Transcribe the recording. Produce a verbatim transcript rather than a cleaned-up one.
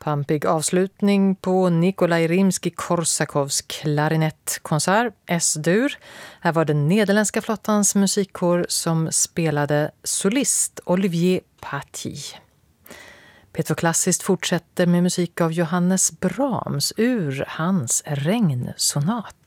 Pampig avslutning på Nikolaj Rimsky-Korsakovs klarinettkonsert S-dur. Här var den nederländska flottans musikkår som spelade solist Olivier Paty. P två Klassiskt fortsätter med musik av Johannes Brahms ur hans regnsonat.